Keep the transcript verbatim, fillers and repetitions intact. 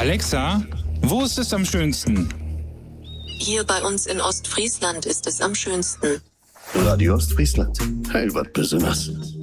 Alexa, wo ist es am schönsten? Hier bei uns in Ostfriesland ist es am schönsten. Radio Ostfriesland. Heil wat Besonderes.